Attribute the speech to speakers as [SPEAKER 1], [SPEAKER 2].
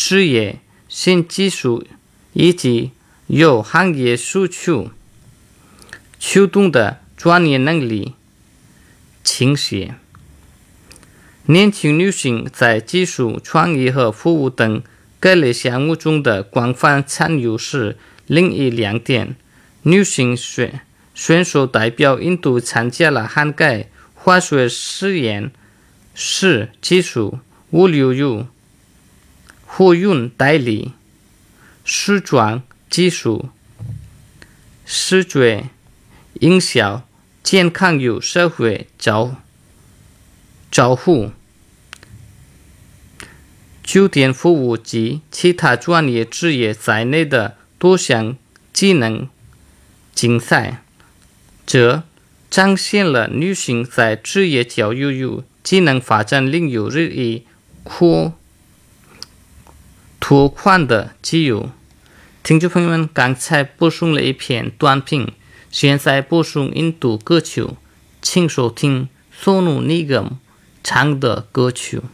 [SPEAKER 1] 职业、新技术以及有行业需求驱动的专业能力倾斜。年轻女性在技术、创意和服务等各类项目中的广泛参与是另一亮点。女性选手代表印度参加了涵盖化学实验室技术、物流与货运代理、时装技术、视觉营销、健康与社会照护、酒店服务及其他专业职业在内的多项技能竞赛，这彰显了女性在职业教育与技能发展领域日益拓宽的机遇。听众朋友们，刚才播送了一篇短评，现在播送印度歌曲，请收听索努尼格姆唱的歌曲。